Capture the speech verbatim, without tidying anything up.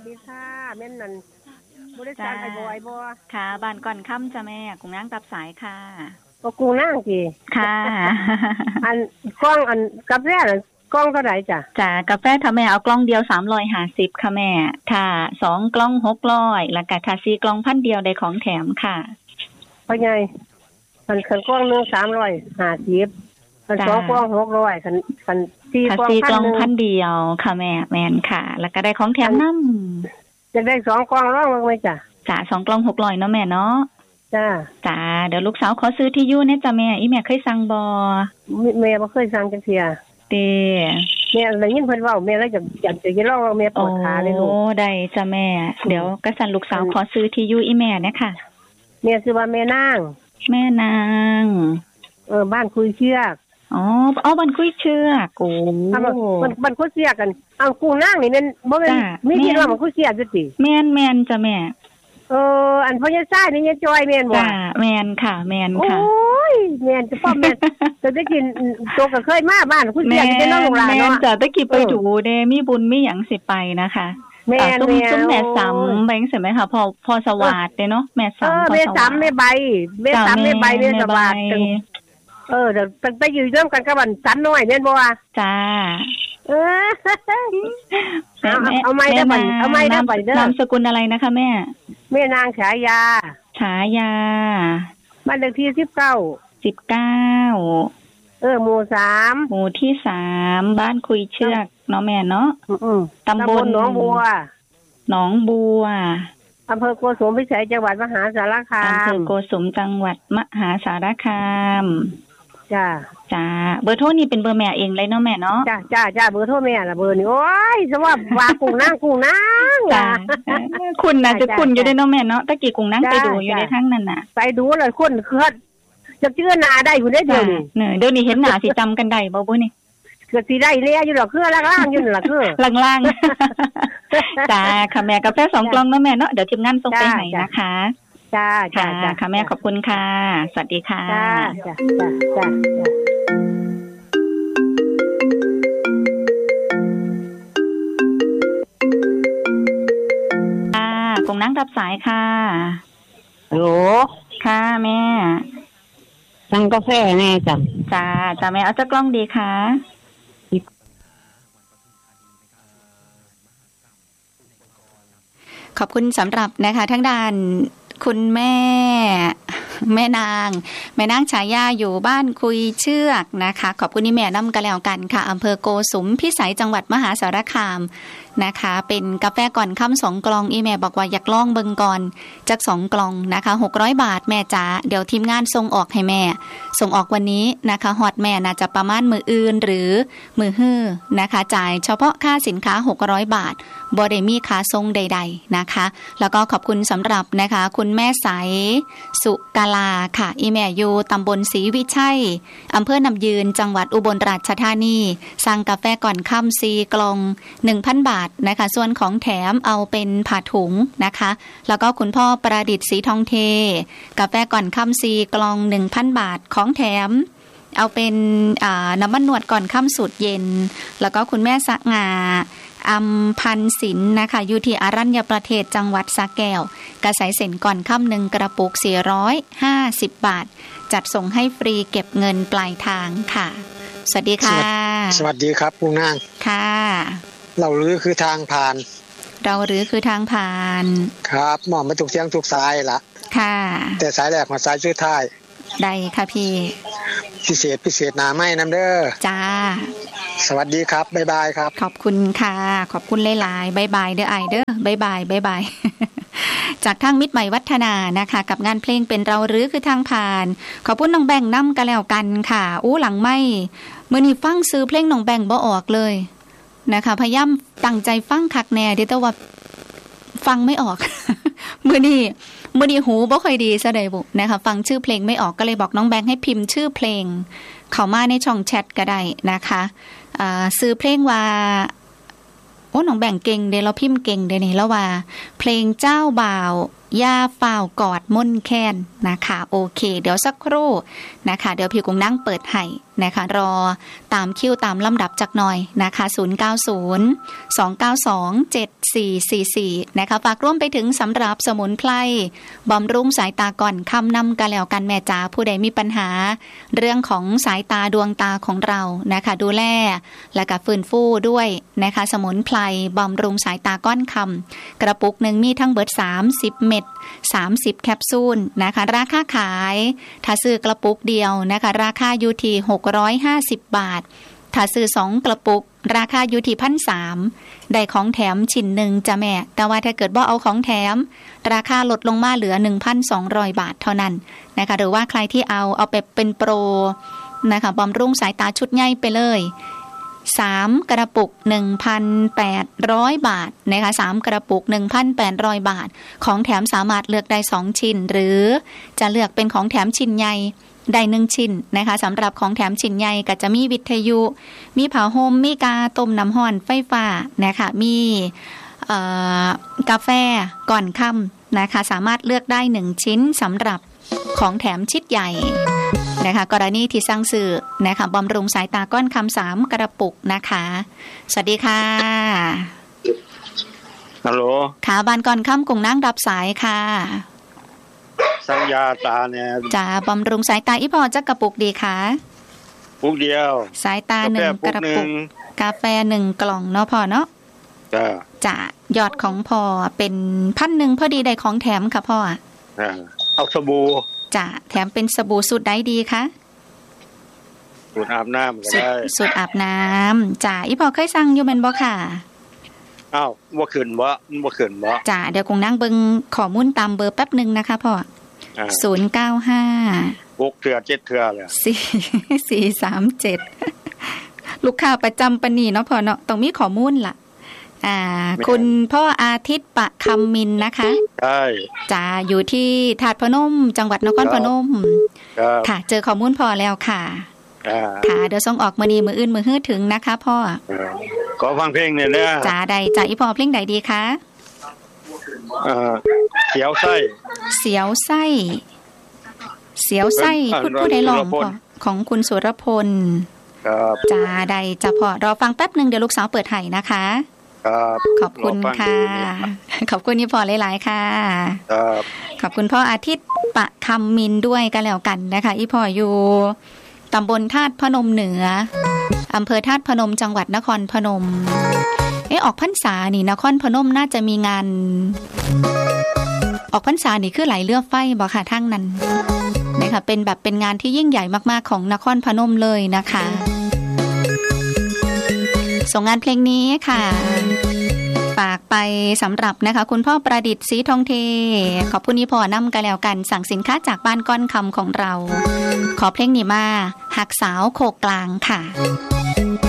สดีค่ะแม่นนั่นบริษัทไอ้บอยบ่ค่ะบ้านก่อนค่ำจ้ะแม่กุ้งนางตับสายค่ะก็กุ้งนางสิค่ะอันกล้องอันกาแฟกล้องเท่าไหร่จ้ะจ้ะกาแฟถ้าแม่เอากล้องเดียวสามร้อยห้าสิบค่ะแม่ถ้าสองกล้องหกร้อยแล้วก็ถ้าสี่กล้องพันเดียวได้ของแถมค่ะเพราะไงคันคันกล้องนึงสามร้อยห้าสิบคันสองกล้องหกร้อยคันคันสี่กล้องพันพันเดียวค่ะแม่แม่นค่ะแล้วก็ได้ของแถมนำจะได้สองกล้องร้องมั้ยจ้ะจ้ะสองกล้องหกร้อยเนาะแม่เนาะจ้าจ้าเดี๋ยวลูกสาวขอซื้อที่อยู่เนี่ยจ้ะแม่อีแม่เคยสั่งบ่แม่บ่เคยสั่งจังเที่ยเด้แม่ได้ยินเพิ่นเว้าแม่เลยจะอยากจะลองว่าแม่ปวดขาเลยลูกโอ้ได้จ้ะแม่เดี๋ยวกระสันลูกสาวขอซื้อที่อยู่อีแม่เนี่ยค่ะแม่ชื่อว่าแม่นางแม่นางเออบ้านคุยเชือกอ๋อเอาบ้านคุยเชือกโอ้มันบ้านคุยเชือกกันเอากูนางนี่แม่นบ่แม่นมีที่ว่ามันคุยเชือกจังซี่แม่นๆจ้ะแม่เอออันพ่อยายซ่านี่ยายจอยแม่นบ่จ้ะแม่นค่ะแม่นค่ะโอ้ยแม่นจะป้อมแม่นจะได้กินโตก็เคยมาบ้านคุยเชือกได้น้องหลานเนาะแม่นจ้ะตะกี้ไปดูเด้มีบุญมีหยังสิไปนะคะแม่นๆซุ้มแม่ซ้ำแบงค์ใช่มั้ยคะพอพอสวัสดิ์เนาะแม่ซ้ำเออแม่ซ้ำแม่ใบแม่ซ้ำแม่ใบแม่สวัสดิ์เออเดี๋ยวไปอยู่ร่วมกันกับบันสันน้อยแม่นบ่ว่าจ้าเออเอาเอาไม้ได้บันเอาไม้ได้บันเด้อนามสกุลอะไรนะคะแม่แม่นางฉายาฉายาบ้านเลขที่สิบเก้าสิบเก้าเออหมู่สามหมู่ที่สามบ้านคุยเชือกเนาะแม่เนาะอือตำบลหนองบัวหนองบัวอำเภอโกสุมพิสัยจังหวัดมหาสารคามอำเภอโกสุมจังหวัดมหาสารคามจ้าจ้าเบอร์โทรนี่เป็นเบอร์แม่เองเลยเนาะแม่เนาะจ้าจ้าจ้าเบอร์โทรแม่ล่ะเบอร์นี่โอ้ยสว่าว่ากุ้งนางกุ้งนางจ้าคุณน่ะจะคุณอยู่ได้เนาะแม่เนาะตะกี้กุ้งนางไปดูอยู่ในทั้งนั้นน่ะไปดูเลยคนคือจะเชื่อหน้าได้อยู่ได้เดี๋ยวนี้เดี๋ยวนี้เห็นหน้าสิจำกันได้บ่บ่นี่ก็สิได้แลอยู่ดอกคือล่างๆอยู่นั่นล่ะคือล่างๆจ้าค่ะแม่กาแฟสองกล่องเนาะแม่เนาะเดี๋ยวทีมงานส่งไปให้นะคะจ้าจ้าค่ะแม่ขอบคุณค่ะสวัสดีค่ะจ้าจ้าจ้าจ้าค่ะกงนั่งรับสายค่ะฮัลโหลค่ะแม่สั่งกาแฟแน่จ้ะจ้าจ้าแม่เอาจักกล้องดีค่ะขอบคุณสำหรับนะคะทั้งด้านคุณแม่แม่นางแม่นางฉายาอยู่บ้านคุยเชือกนะคะขอบคุณนี่แม่นำกันแล้วกันค่ะอำเภอโกสุมพิสัยจังหวัดมหาสารคามนะคะเป็นกาแฟก่อนค่ำสองกล่องอีแม่บอกว่าอยากลองเบิ่งก่อนจักสองกล่องนะคะหกร้อยบาทแม่จ๋าเดี๋ยวทีมงานส่งออกให้แม่ส่งออกวันนี้นะคะฮอดแม่น่าจะประมาณมื้ออื่นหรือมื้อฮื้อนะคะจ่ายเฉพาะค่าสินค้าหกร้อยบาทบ่ได้มีค่าส่งใดๆนะคะแล้วก็ขอบคุณสำหรับนะคะคุณแม่ใสสุกาลาค่ะอีแม่อยู่ตำบลศรีวิชัยอำเภอนำยืนจังหวัดอุบลราชธานีสั่งกาแฟก่อนค่ำสี่กล่อง หนึ่งพัน บาทนะคะส่วนของแถมเอาเป็นผ้าถุงนะคะแล้วก็คุณพ่อประดิษฐ์ศรีทองเทกาแฟก่อนค่ำสี่กล่อง หนึ่งพัน บาทของแถมเอาเป็นน้ำมันนวดก่อนค่ำสูตรเย็นแล้วก็คุณแม่สะงาอัมพันศิลป์นะคะอยู่ที่อรัญญประเทศจังหวัดสระแก้วกระสายเส้นก่อนค่ำหนึ่งกระปุกสี่ร้อยห้าสิบบาทจัดส่งให้ฟรีเก็บเงินปลายทางค่ะสวัสดีค่ะสวัสดีครับคุณนางค่ะเราหรือคือทางผ่านเราหรือคือทางผ่านครับมองไม่ถูกเสียงถูกสายละค่ะแต่สายแรกมาสายชื่อท้ายได้ค่ะพี่พิเศษพิเศษหนาไม่นำเด้อจ้าสวัสดีครับบ๊ายบายครับขอบคุณค่ะขอบคุณหลายๆบ๊ายบายเด้อไอเด้อบ๊ายบายบ๊ายบายจากทางมิตรใหม่วัฒนานะคะกับงานเพลงเป็นเราหรือคือทางผ่านขอบคุณน้องแบงค์นำกันแล้วกันค่ะอู้หลังไม่มื้อนี้ฟังซื้อเพลงน้องแบงค์บ่ออกเลยนะคะพยายามตั้งใจฟังคักแน่ที่แต่ว่าฟังไม่ออก มื้อนี้มื้อนี้หูบ่ค่อยดีซะได้บุนะคะฟังชื่อเพลงไม่ออกก็เลยบอกน้องแบงค์ให้พิมพ์ชื่อเพลงเข้ามาในช่องแชทก็ได้นะคะอ่าซื้อเพลงว่าโอ้น้องแบงค์เก่งเด้เราพิมพ์เก่งเด้นี่แล้วว่าเพลงเจ้าบ่าวย่าฝ่าวกอดม่นแค้นนะคะโอเคเดี๋ยวสักครู่นะคะเดี๋ยวพี่กุ้งนั่งเปิดให้นะคะรอตามคิวตามลำดับจักหน่อยนะคะศูนย์ เก้า ศูนย์ สอง เก้า สอง เจ็ด สี่ สี่ สี่นะคะฝากร่วมไปถึงสำหรับสมุนไพรบำรุงสายตาก่อนคำนำกันแล้วกันแม่จ๋าผู้ใดมีปัญหาเรื่องของสายตาดวงตาของเรานะคะดูแลและก็ฟื้นฟูด้วยนะคะสมุนไพรบำรุงสายตาก้อนคำกระปุกหนึ่งมีทั้งเบิดสามสิบเม็ดสามสิบแคปซูลนะคะราคาขายถ้าซื้อกระปุกเดียวนะคะราคาอยู่ที่หกร้อยห้าสิบบาทถ้าซื้อสองกระปุกราคาอยู่ที่ หนึ่งพันสามร้อย ได้ของแถมชิ้นหนึ่งจ้ะแม่แต่ว่าถ้าเกิดบ่เอาของแถมราคาลดลงมาเหลือ หนึ่งพันสองร้อย บาทเท่านั้นนะคะหรือว่าใครที่เอาเอาไปเป็นโปรนะคะบำรุงสายตาชุดใหญ่ไปเลยสามกระปุก หนึ่งพันแปดร้อย บาทนะคะสามกระปุก หนึ่งพันแปดร้อย บาทของแถมสามารถเลือกได้สองชิ้นหรือจะเลือกเป็นของแถมชิ้นใหญ่ได้หนึ่งชิ้นนะคะสำหรับของแถมชิ้นใหญ่ก็จะมีวิทยุมีผ้าห่มมีกาต้มน้ำร้อนไฟฟ้านะคะมีกาแฟก่อนค่ำนะคะสามารถเลือกได้หนึ่งชิ้นสำหรับของแถมชิ้นใหญ่นะคะกรณีที่สั่งซื้อนะคะบำรุงสายตาก้อนคำสามกระปุกนะคะสวัสดีค่ะฮัลโหลค่ะบานก่อนค่ำกุ้งนั่งรับสายค่ะสัญญาตาเนี่ยจะบำรุงสายตาอีพอจักกระปุกดีคะปุกเดียวสายตาหนึ่งกระปุกกาแฟหนึ่งกล่องเนาะพอเนาะจ้าจะยอดของพอเป็นพันหนึ่งพอดีได้ของแถมค่ะพ่อเอาสบู่จะแถมเป็นสบู่สูตรใดดีคะสูตรอาบน้ำก็ได้สูตรอาบน้ำจ้าอีพอเคยสั่งอยู่แม่นบ่ค่ะอ้าวบ่ขึ้นบ่บ่ขึ้นบ่จ้าเดี๋ยวคงนั่งเบิ่งข้อมูลตามเบอร์แป๊บนึงนะคะพ่อศูนย์ เก้า ห้าหกเทื่อเจ็ดเทื่อเลยสี่ สี่ สาม เจ็ดลูกค้าประจำปะนี่เนาะพ่อเนาะต้องมีข้อมูลล่ะอ่าคุณพ่ออาทิตย์ปะคำมินนะคะใช่จ้าอยู่ที่ถาดพนมจังหวัดนครพนมค่ะเจอข้อมูลพอแล้วค่ะค่ะเดี๋ยวส่งออกมื้อนี้มื้ออื่นมื้อฮื้อถึงนะคะพ่อขอฟังเพลงหน่อยนะจ้าใดจ้าอีพ่อเพลงใดดีคะเอ่อเสียวไส้เสียวไส้เสียวไส้พูดผู้ใดร้องพ่อของคุณสุรพลครับจ้าใดจ้าพ่อรอฟังแป๊บนึงเดี๋ยวลูกสาวเปิดให้นะคะครับขอบคุณค่ะขอบคุณนี่พ่อหลายๆค่ะครับขอบคุณพ่ออาทิตย์ปะคำมินด้วยกันแล้วกันนะคะอีพ่ออยู่ตำบลธาตุพนมเหนืออำเภอธาตุพนมจังหวัดนครพนมเอ๊ะออกพรรษานี่นครพนมน่าจะมีงานออกพรรษานี่คือไหลเรือไฟบ่ค่ะทั้งนั้นนะคะเป็นแบบเป็นงานที่ยิ่งใหญ่มากๆของนครพนมเลยนะคะส่งงานเพลงนี้ค่ะฝากไปสำหรับนะคะคุณพ่อประดิษฐ์ศรีทองเทขอบคุณนี่พ่อนำกันแล้วกันสั่งสินค้าจากบ้านก้อนคำของเราขอเพลงนี้มาหักสาวโคกกลางค่ะ